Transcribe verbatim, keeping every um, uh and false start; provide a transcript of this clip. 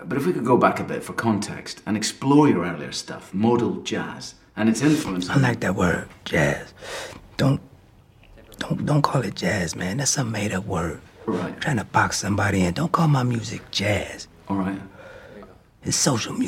But if we could go back a bit for context and explore your earlier stuff, modal jazz, and its influence. I like that word, jazz. Don't, don't, don't call it jazz, man. That's some made-up word. Right. Trying to box somebody in. Don't call my music jazz. All right. It's social music.